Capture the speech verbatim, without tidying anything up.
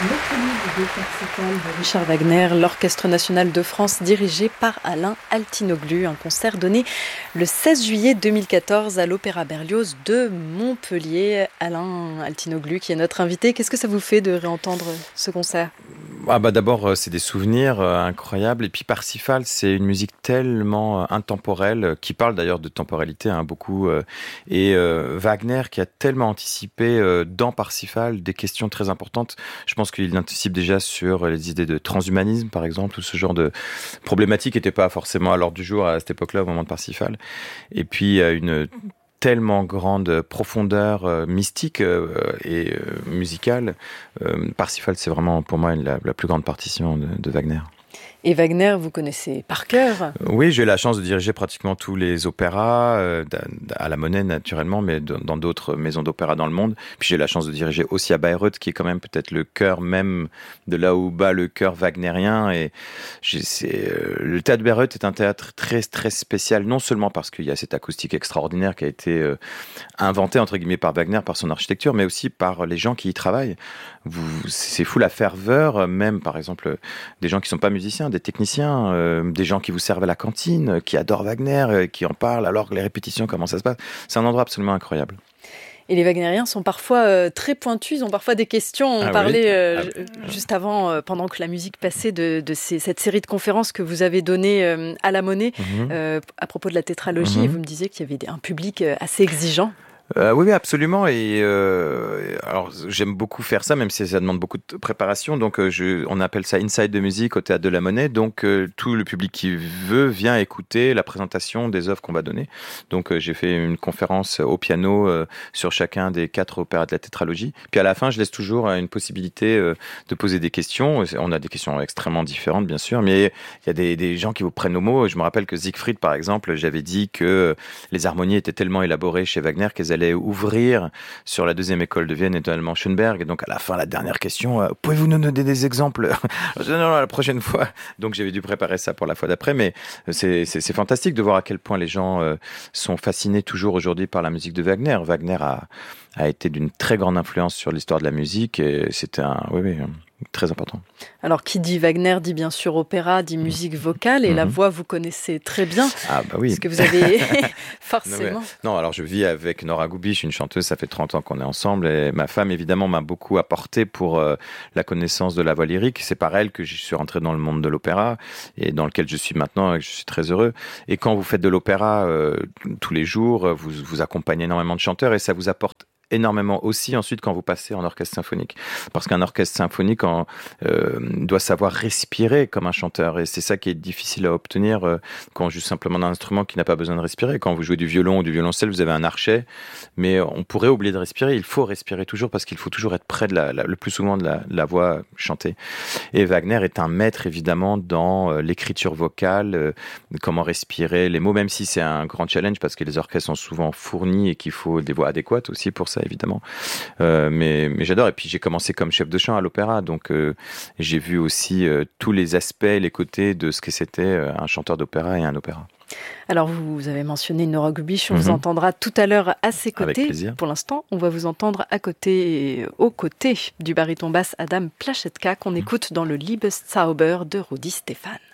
Le Prélude de Parsifal de Richard Wagner, l'Orchestre national de France dirigé par Alain Altinoglu. Un concert donné le seize juillet deux mille quatorze à l'Opéra Berlioz de Montpellier. Alain Altinoglu qui est notre invité. Qu'est-ce que ça vous fait de réentendre ce concert ? Ah bah d'abord, euh, c'est des souvenirs euh, incroyables. Et puis Parsifal, c'est une musique tellement euh, intemporelle, euh, qui parle d'ailleurs de temporalité hein, beaucoup. Euh, et euh, Wagner qui a tellement anticipé euh, dans Parsifal des questions très importantes. Je pense qu'il anticipe déjà sur les idées de transhumanisme, par exemple, ou ce genre de problématique n'était pas forcément à l'ordre du jour à cette époque-là, au moment de Parsifal. Et puis il y a une tellement grande profondeur euh, mystique euh, et euh, musicale. Euh, Parsifal, c'est vraiment pour moi la, la plus grande partition de, de Wagner. Et Wagner, vous connaissez par cœur ? Oui, j'ai eu la chance de diriger pratiquement tous les opéras, euh, à la Monnaie naturellement, mais dans d'autres maisons d'opéra dans le monde. Puis j'ai eu la chance de diriger aussi à Bayreuth, qui est quand même peut-être le cœur même de là où bat le cœur wagnérien. Et c'est, euh, le théâtre de Bayreuth est un théâtre très très spécial, non seulement parce qu'il y a cette acoustique extraordinaire qui a été euh, inventée entre guillemets par Wagner, par son architecture, mais aussi par les gens qui y travaillent. Vous, c'est fou la ferveur, même par exemple des gens qui sont pas musiciens, des techniciens, euh, des gens qui vous servent à la cantine, qui adorent Wagner, euh, qui en parlent alors que les répétitions, comment ça se passe. C'est un endroit absolument incroyable. Et les wagnériens sont parfois euh, très pointus, ils ont parfois des questions. On Ah parlait oui euh, ah. juste avant, euh, pendant que la musique passait, de, de ces, cette série de conférences que vous avez donnée euh, à la Monnaie Mm-hmm. euh, à propos de la tétralogie. Mm-hmm. Et vous me disiez qu'il y avait des, un public euh, assez exigeant. Euh, oui, oui, absolument. Et euh, alors, j'aime beaucoup faire ça, même si ça demande beaucoup de préparation. Donc, euh, je, on appelle ça Inside de musique au Théâtre de la Monnaie. Donc, euh, tout le public qui veut vient écouter la présentation des œuvres qu'on va donner. Donc, euh, j'ai fait une conférence au piano euh, sur chacun des quatre opéras de la tétralogie. Puis, à la fin, je laisse toujours une possibilité euh, de poser des questions. On a des questions extrêmement différentes, bien sûr, mais il y a des, des gens qui vous prennent au mot. Je me rappelle que Siegfried, par exemple, j'avais dit que les harmonies étaient tellement élaborées chez Wagner qu'elles allaient ouvrir sur la deuxième école de Vienne et notamment Schoenberg. Et donc à la fin, la dernière question, euh, pouvez-vous nous donner des exemples ? Je dis, non, non, la prochaine fois. Donc j'avais dû préparer ça pour la fois d'après, mais c'est, c'est, c'est fantastique de voir à quel point les gens euh, sont fascinés toujours aujourd'hui par la musique de Wagner. Wagner a, a été d'une très grande influence sur l'histoire de la musique et c'était un, oui, oui, très important. Alors, qui dit Wagner dit bien sûr opéra, dit musique vocale, et mmh. la voix, vous connaissez très bien. Ah bah oui. Parce que vous avez forcément... Non, mais, non, alors je vis avec Nora Gubish, une chanteuse, ça fait trente ans qu'on est ensemble, et ma femme, évidemment, m'a beaucoup apporté pour euh, la connaissance de la voix lyrique. C'est par elle que je suis rentré dans le monde de l'opéra, et dans lequel je suis maintenant, et je suis très heureux. Et quand vous faites de l'opéra euh, tous les jours, vous, vous accompagnez énormément de chanteurs, et ça vous apporte énormément aussi ensuite quand vous passez en orchestre symphonique. Parce qu'un orchestre symphonique en, euh, doit savoir respirer comme un chanteur et c'est ça qui est difficile à obtenir euh, quand on joue simplement d'un instrument qui n'a pas besoin de respirer. Quand vous jouez du violon ou du violoncelle, vous avez un archet, mais on pourrait oublier de respirer. Il faut respirer toujours parce qu'il faut toujours être près de la, la, le plus souvent de la, de la voix chantée. Et Wagner est un maître évidemment dans euh, l'écriture vocale, euh, comment respirer les mots, même si c'est un grand challenge parce que les orchestres sont souvent fournis et qu'il faut des voix adéquates aussi pour ça évidemment. Euh, mais, mais j'adore. Et puis j'ai commencé comme chef de chant à l'opéra, donc euh, j'ai vu aussi euh, tous les aspects, les côtés de ce que c'était euh, un chanteur d'opéra et un opéra. Alors vous avez mentionné Nora Gubish, on mm-hmm. vous entendra tout à l'heure à ses côtés. Avec plaisir. Pour l'instant, on va vous entendre à côté, aux côtés du baryton basse Adam Plachetka qu'on mm-hmm. écoute dans le Liebeszauber de Rudi Stephan.